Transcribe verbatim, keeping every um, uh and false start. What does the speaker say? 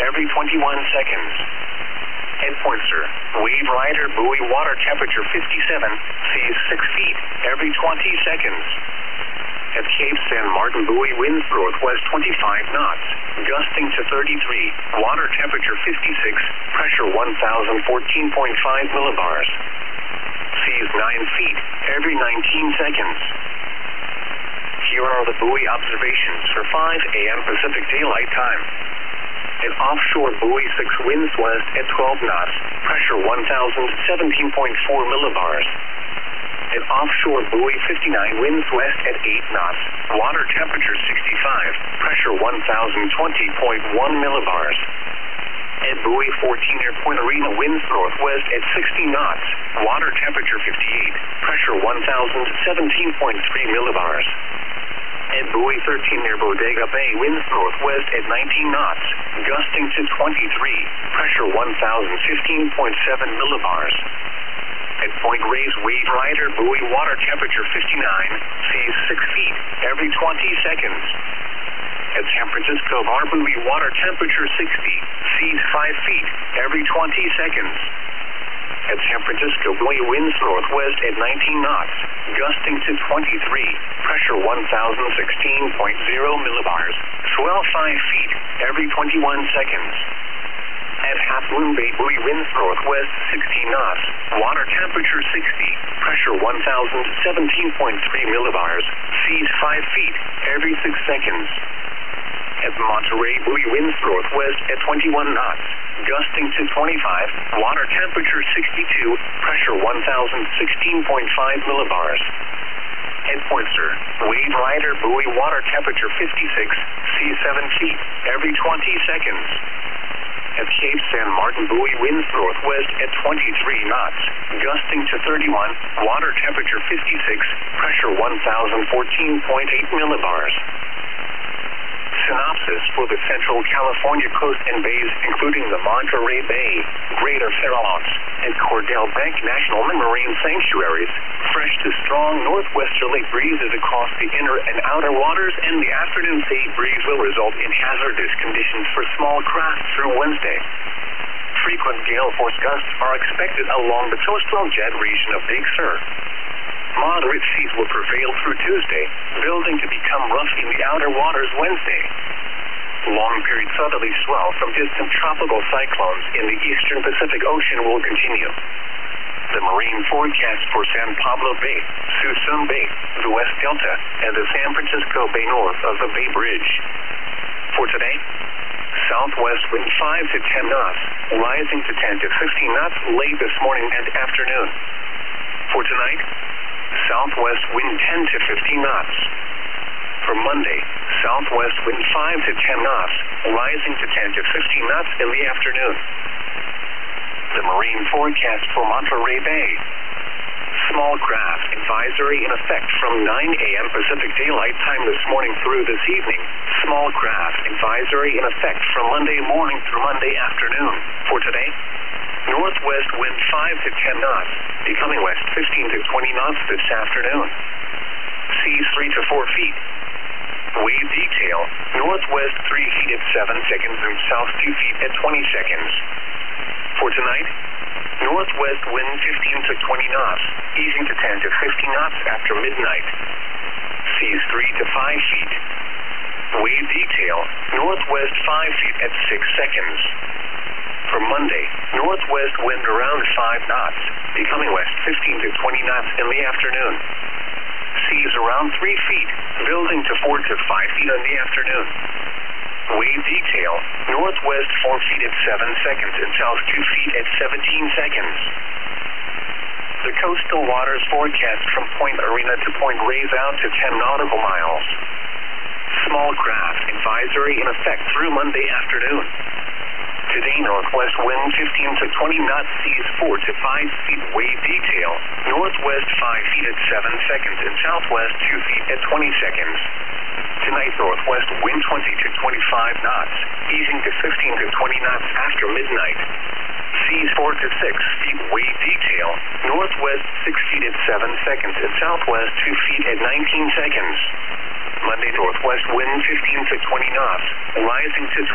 every twenty-one seconds. Head pointer, wave rider buoy water temperature fifty-seven, seas six feet, every twenty seconds. At Cape San Martin buoy winds northwest twenty-five knots, gusting to thirty-three, water temperature fifty-six, pressure one thousand fourteen point five millibars. Seas nine feet, every nineteen seconds. Here are the buoy observations for five A M Pacific Daylight Time. At offshore buoy six winds west at twelve knots, pressure one thousand seventeen point four millibars. At offshore buoy fifty-nine winds west at eight knots, water temperature sixty-five, pressure one thousand twenty point one millibars. At buoy fourteen near Point Arena winds northwest at sixty knots, water temperature fifty-eight, pressure one thousand seventeen point three millibars. At buoy thirteen near Bodega Bay winds northwest at nineteen knots, gusting to twenty-three, pressure one thousand fifteen point seven millibars. At Point Reyes wave rider buoy water temperature fifty-nine, seas six feet, every twenty seconds. At San Francisco Bar buoy water temperature sixty, seas five feet, every twenty seconds. At San Francisco buoy winds northwest at nineteen knots, gusting to twenty-three, pressure one thousand sixteen point zero millibars, swell five feet, every twenty-one seconds. At Half Moon Bay buoy winds northwest sixteen knots, water temperature sixty, pressure one thousand seventeen point three millibars, seas five feet, every six seconds. At Monterey buoy winds northwest at twenty-one knots, gusting to twenty-five, water temperature sixty-two, pressure one thousand sixteen point five millibars. Head pointer, wave rider buoy water temperature fifty-six, seas seven feet, every twenty seconds. At Cape San Martin buoy winds northwest at twenty-three knots, gusting to thirty-one, water temperature fifty-six, pressure one thousand fourteen point eight millibars. Synopsis for the Central California coast and bays, including the Monterey Bay, Greater Farallones, and Cordell Bank National Marine Sanctuaries. Fresh to strong northwesterly breezes across the inner and outer waters, and the afternoon sea breeze will result in hazardous conditions for small craft through Wednesday. Frequent gale force gusts are expected along the coastal jet region of Big Sur. Moderate seas will prevail through Tuesday, building to become rough in the outer waters Wednesday. Long-period southerly swell from distant tropical cyclones in the eastern Pacific Ocean will continue. The marine forecast for San Pablo Bay, Suisun Bay, the West Delta, and the San Francisco Bay north of the Bay Bridge. For today, southwest wind five to ten knots, rising to ten to fifteen knots late this morning and afternoon. For tonight, southwest wind ten to fifteen knots. For Monday, southwest wind five to ten knots, rising to ten to fifteen knots in the afternoon. The marine forecast for Monterey Bay. Small craft advisory in effect from nine A M Pacific Daylight Time this morning through this evening. Small craft advisory in effect from Monday morning through Monday afternoon. For today, northwest wind five to ten knots, becoming west fifteen to twenty knots this afternoon. Seas three to four feet. Wave detail, northwest three feet at seven seconds and south two feet at twenty seconds. For tonight, northwest wind fifteen to twenty knots, easing to ten to fifteen knots after midnight. Seas three to five feet. Wave detail, northwest five feet at six seconds. For Monday, northwest wind around five knots, becoming west fifteen to twenty knots in the afternoon. Seas around three feet, building to four to five feet in the afternoon. Wave detail, northwest four feet at seven seconds and south two feet at seventeen seconds. The coastal waters forecast from Point Arena to Point Reyes out to ten nautical miles. Small craft advisory in effect through Monday afternoon. Today, northwest wind fifteen to twenty knots, seas four to five feet. Wave detail, northwest five feet at seven seconds and southwest two feet at twenty seconds. Tonight, northwest wind twenty to twenty-five knots, easing to fifteen to twenty knots after midnight. Seas four to six feet. Wave detail, northwest six feet at seven seconds and southwest two feet at nineteen seconds. Monday, northwest wind fifteen to twenty knots, rising to